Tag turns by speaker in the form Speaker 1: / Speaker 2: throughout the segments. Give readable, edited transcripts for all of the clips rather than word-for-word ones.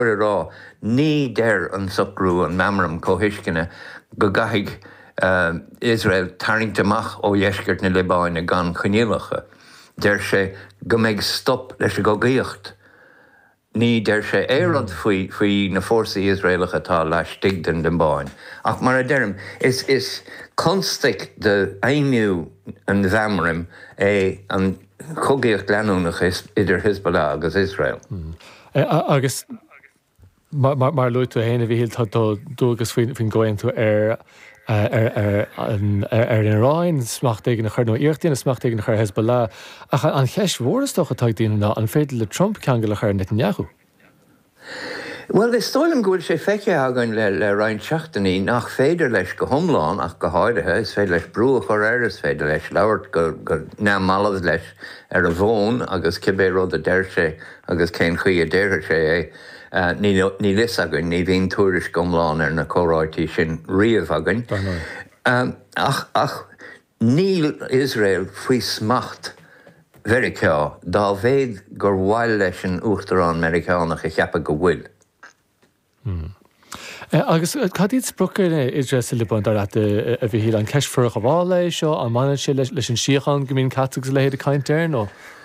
Speaker 1: rá ní déir an socrú an mamram cóhiiscinne go gaithigh Israel tarringtamach ó dhéisgurt na Libáine gan choníalacha. Déir sé go méid stop leis go gaocht. Ní déir sé éad faoi na fórsaí Israelach atá leis stigdan den báin. Ach mar a deirm, is constig de aimiú an bhamrim an chogaíocht leanúnach is idir Hezbollah agus Israel.
Speaker 2: Agus mar luú héanana bhí tá dúgus fin gáin tú ar an ráin smacht ag na chuir nó íochttaína smacht ag na chuir Hezbollah. An cheis mhórstocha tá daoine an féidir le Trump ceanga le chuir Netanyahu.
Speaker 1: Well, is stoilm gúil sé feice agan le Ryan seachtaí nach féidir leis go thomláin ach go háirithe, is féidir leis brú chur is féidir leis labhart go neamálad leis ar a bhón agus cibé rud a deir sé agus cén chuí a déir sé ní lis agan, ní bhíon túris gomláin ar na córáidtí sin riamh agan. Ach níl Israel faoi smacht very ceá, dá bhéad gur bhhail leis an uachtarán Americánach a cheappa go bhfuil.
Speaker 2: Agus cadíad spruchar Israel sa Libán dar a bhí híl an ceisfur a bháil lei seo an mana sé leis an siochan go mín catagus le héad a caiint ar nó?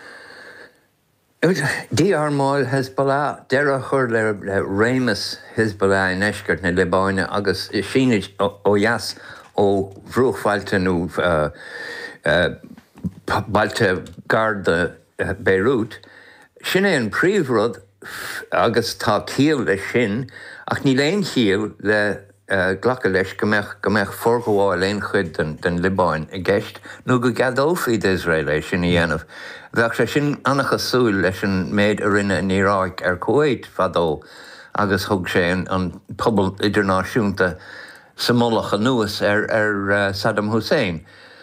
Speaker 1: Dí armáil Hezbollah deire chur le réimeas Hezbollah in eisgurt na Libáine agus sínead ó dheas ó bhrúchfailte nó bailte garda Beirut, sin é an príomhrud agus tá cíal le sin, ach ní léon cíal le ghlacha leis go mbeadh forgháil léon chud den Libáin i gceist nó go gadófaí d'Israel é sin i dhéanamh. Bheadh sé sin annachas súil leis an méid a rinne in Iráic ar Kuwait fadó agus thug sé an pobl idirnáisiúnta sa molacha nuas ar Saddam Hussein.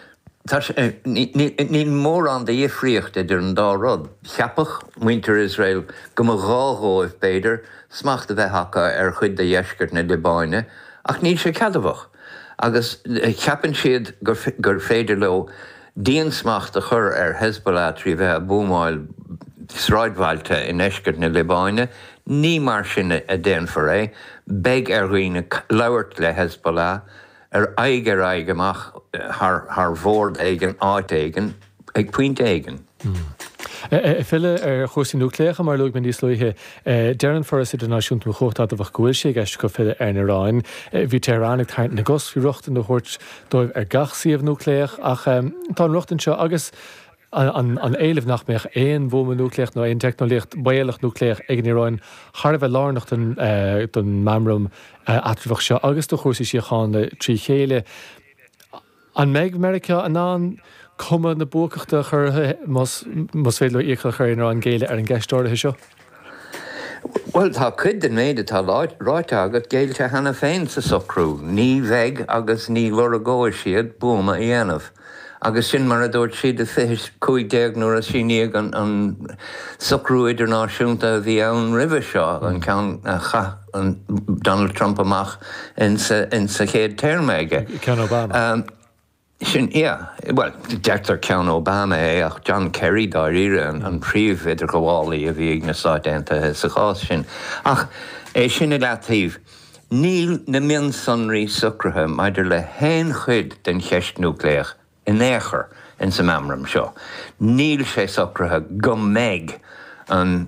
Speaker 1: Ní mór an de dhifríocht idir an dá rud. Cheapach muintear Israel go mo gáthóibh beidir smacht a bheith hacha ar chud de dheisgurt na Libáine, ach ní sé cadamhach. Agus cheapan siad gur féidir le díon smacht a chur ar Hezbollah trí bheith a búmáil sráidbhailte in eisgurt na Libáine, ní mar sin a déan for é, beag ar roioine labhart le Hezbollah, ar aige amach haar bhórd éigen, áit éigen, ag puint éigen.
Speaker 2: Fille ar chósaí núcléacha mar luigh níos luithe dearan for idirnáisiúnta chóchtá a bh gohfuil sé gceist go fille ar na ráin. Bhí Teherannig taint na gos bhí ruchtan na thuirt dóibh ar gachsaíomh núcléach ach tá ruchtan seo agus an éileh nach meach éon bhóma núcléach nó éon technolíocht bailach núcléach ag ní ráin thar bheith lárnach don mamrum atribhach seo agus do chósaí siocháin le trí chéile. An méid America an ná cuma na bócachta chur mas féidir íocha chuir an géile ar an gceistóirithe seo?
Speaker 1: Well, tá cuid den méid atá ráite agat géilte hena féin sa socrú, ní bheith agus ní loragóir siad búma i dhéanamh. Agus sin mar a dúirt siad a fis cúig déag nuair a síníag an socrú idirnáisiúnta a bhí ann ribh seo an an Donald Trump amach in sa chéad termméige.
Speaker 2: Ceann Obama.
Speaker 1: Sin, well, deirtar ceann Obama é ach John Kerry dá ire an príomh idir go bhálaí a bhí ag na Sáidéantaithe sa chás sin. Ach, é sin i leatíomh, níl na mion sonraí sucrathe maidir le héin chud den cheist núcléach in éair in sa mamram seo. Níl sé sucrathe go méid an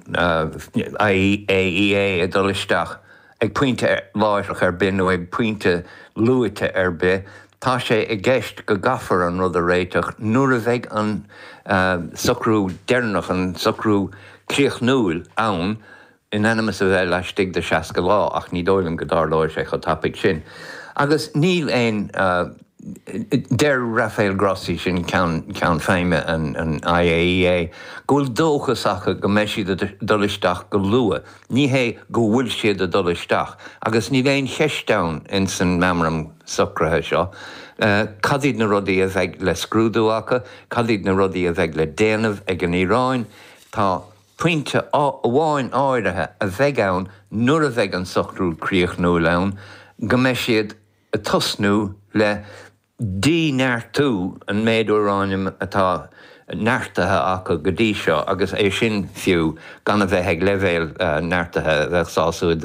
Speaker 1: IAEA a dul-isteach ag puinte láithreach ar bin nó ag puinte luaite ar be. Tá sé i gceist go gafar an rud a réiteach nuair a bheith an socrú dearnach an socrú críochnúil ann inanimus a bheith leis stig de 60 lá ach ní dóilm go dár láir sé chu tapig sin. Agus níl éon der Rafael Grossi sin ceann féime an IAEA gúil dóchas acha go mé siad a dul-isteach go lua, ní hé go bhfuil siad a dul-isteach, agus ní bhéon cheistán in san mamram sucrathe seo. Cadíad na rudaí a bheith le scrúdú acha, cadíad na rudaí a bheith le déanamh ag an Iráin, tá puinte bháin áirithe a bheith ann nuair a bheith an socrú críochnúil ann, go mé siad a tosnú le díneartú an méadúránim atá neartathe acu go dtí seo agus é sin fiú gan a bheith ag levéil neartathe bheith sáú